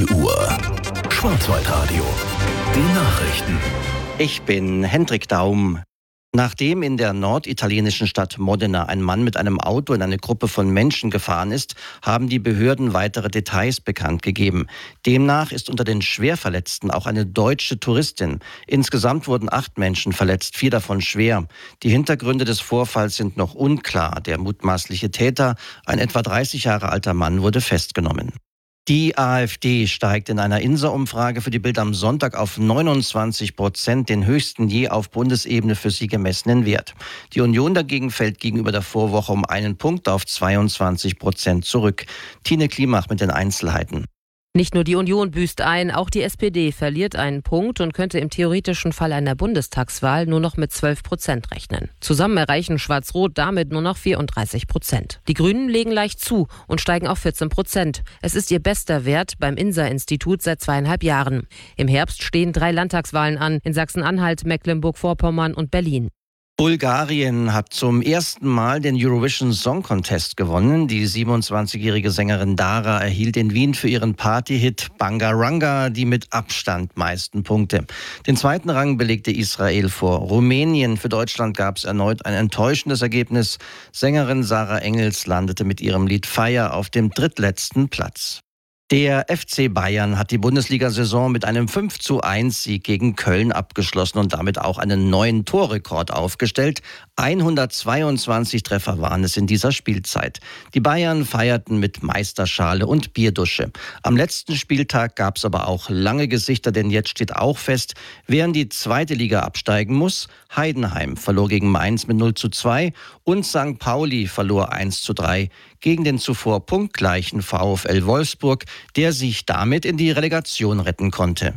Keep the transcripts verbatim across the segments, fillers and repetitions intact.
neun Uhr. Schwarzwaldradio. Die Nachrichten. Ich bin Hendrik Daum. Nachdem in der norditalienischen Stadt Modena ein Mann mit einem Auto in eine Gruppe von Menschen gefahren ist, haben die Behörden weitere Details bekannt gegeben. Demnach ist unter den Schwerverletzten auch eine deutsche Touristin. Insgesamt wurden acht Menschen verletzt, vier davon schwer. Die Hintergründe des Vorfalls sind noch unklar. Der mutmaßliche Täter, ein etwa dreißig Jahre alter Mann, wurde festgenommen. Die AfD steigt in einer Insa-Umfrage für die Bild am Sonntag auf neunundzwanzig Prozent, den höchsten je auf Bundesebene für sie gemessenen Wert. Die Union dagegen fällt gegenüber der Vorwoche um einen Punkt auf zweiundzwanzig Prozent zurück. Tine Klimach mit den Einzelheiten. Nicht nur die Union büßt ein, auch die S P D verliert einen Punkt und könnte im theoretischen Fall einer Bundestagswahl nur noch mit zwölf Prozent rechnen. Zusammen erreichen Schwarz-Rot damit nur noch vierunddreißig Prozent. Die Grünen legen leicht zu und steigen auf vierzehn Prozent. Es ist ihr bester Wert beim INSA-Institut seit zweieinhalb Jahren. Im Herbst stehen drei Landtagswahlen an, in Sachsen-Anhalt, Mecklenburg-Vorpommern und Berlin. Bulgarien hat zum ersten Mal den Eurovision Song Contest gewonnen. Die siebenundzwanzigjährige Sängerin Dara erhielt in Wien für ihren Partyhit Bangaranga die mit Abstand meisten Punkte. Den zweiten Rang belegte Israel vor Rumänien. Für Deutschland gab es erneut ein enttäuschendes Ergebnis. Sängerin Sarah Engels landete mit ihrem Lied Feier auf dem drittletzten Platz. Der F C Bayern hat die Bundesliga-Saison mit einem fünf zu eins Sieg gegen Köln abgeschlossen und damit auch einen neuen Torrekord aufgestellt. hundertzweiundzwanzig Treffer waren es in dieser Spielzeit. Die Bayern feierten mit Meisterschale und Bierdusche. Am letzten Spieltag gab es aber auch lange Gesichter, denn jetzt steht auch fest, wer in die zweite Liga absteigen muss. Heidenheim verlor gegen Mainz mit null zu zwei und Sankt Pauli verlor eins zu drei gegen den zuvor punktgleichen VfL Wolfsburg, der sich damit in die Relegation retten konnte.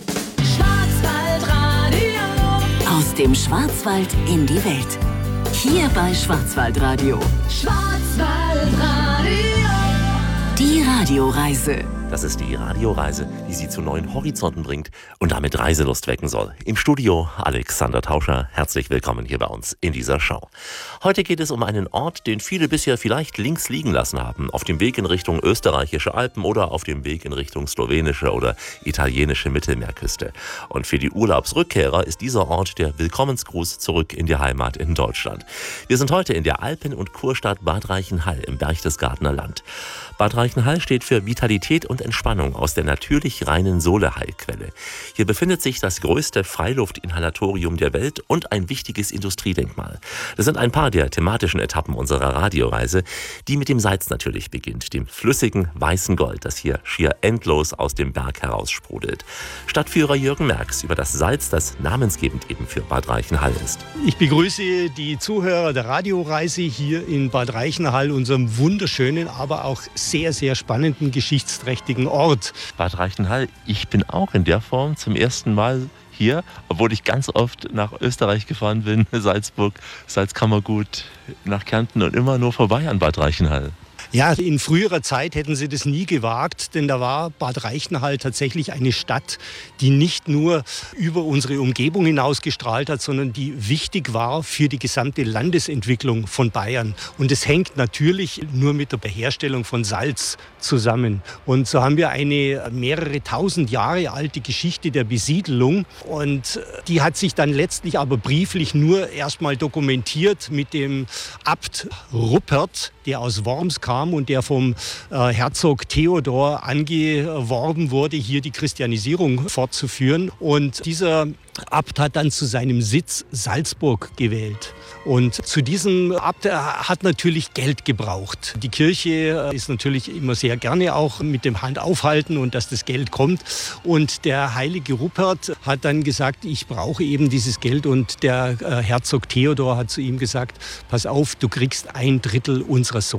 Schwarzwaldradio. Aus dem Schwarzwald in die Welt. Hier bei Schwarzwaldradio. Schwarzwaldradio. Die Radioreise. Das ist die Radioreise, die Sie zu neuen Horizonten bringt und damit Reiselust wecken soll. Im Studio Alexander Tauscher. Herzlich willkommen hier bei uns in dieser Show. Heute geht es um einen Ort, den viele bisher vielleicht links liegen lassen haben. Auf dem Weg in Richtung österreichische Alpen oder auf dem Weg in Richtung slowenische oder italienische Mittelmeerküste. Und für die Urlaubsrückkehrer ist dieser Ort der Willkommensgruß zurück in die Heimat in Deutschland. Wir sind heute in der Alpen- und Kurstadt Bad Reichenhall im Berchtesgadener Land. Bad Reichenhall steht für Vitalität und Entspannung aus der natürlich reinen Sohle-Heilquelle. Hier befindet sich das größte Freiluftinhalatorium der Welt und ein wichtiges Industriedenkmal. Das sind ein paar der thematischen Etappen unserer Radioreise, die mit dem Salz natürlich beginnt, dem flüssigen weißen Gold, das hier schier endlos aus dem Berg heraussprudelt. Stadtführer Jürgen Merx über das Salz, das namensgebend eben für Bad Reichenhall ist. Ich begrüße die Zuhörer der Radioreise hier in Bad Reichenhall, unserem wunderschönen, aber auch sehr, sehr spannenden, geschichtsträchtigen Ort. Bad Reichenhall, ich bin auch in der Form zum ersten Mal hier, obwohl ich ganz oft nach Österreich gefahren bin, Salzburg, Salzkammergut, nach Kärnten und immer nur vorbei an Bad Reichenhall. Ja, in früherer Zeit hätten sie das nie gewagt, denn da war Bad Reichenhall tatsächlich eine Stadt, die nicht nur über unsere Umgebung hinaus gestrahlt hat, sondern die wichtig war für die gesamte Landesentwicklung von Bayern. Und es hängt natürlich nur mit der Herstellung von Salz zusammen. Und so haben wir eine mehrere tausend Jahre alte Geschichte der Besiedelung. Und die hat sich dann letztlich aber brieflich nur erstmal dokumentiert mit dem Abt Ruppert, der aus Worms kam und der vom äh, Herzog Theodor angeworben wurde, hier die Christianisierung fortzuführen. Und dieser Abt hat dann zu seinem Sitz Salzburg gewählt. Und zu diesem Abt hat natürlich Geld gebraucht. Die Kirche ist natürlich immer sehr gerne auch mit dem Handaufhalten und dass das Geld kommt. Und der heilige Ruppert hat dann gesagt, ich brauche eben dieses Geld. Und der Herzog Theodor hat zu ihm gesagt, pass auf, du kriegst ein Drittel unserer